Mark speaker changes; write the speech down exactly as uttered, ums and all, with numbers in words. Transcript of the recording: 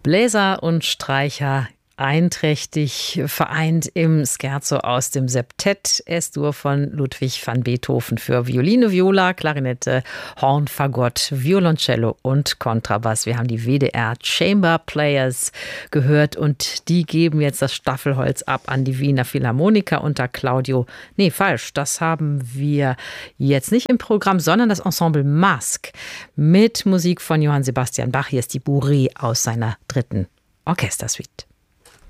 Speaker 1: Bläser und Streicher einträchtig vereint im Scherzo aus dem Septett Es-Dur von Ludwig van Beethoven für Violine, Viola, Klarinette, Horn, Fagott, Violoncello und Kontrabass. Wir haben die W D R Chamber Players gehört und die geben jetzt das Staffelholz ab an die Wiener Philharmoniker unter Claudio. Nee, falsch, das haben wir jetzt nicht im Programm, sondern das Ensemble Masque mit Musik von Johann Sebastian Bach. Hier ist die Bourrée aus seiner dritten Orchestersuite.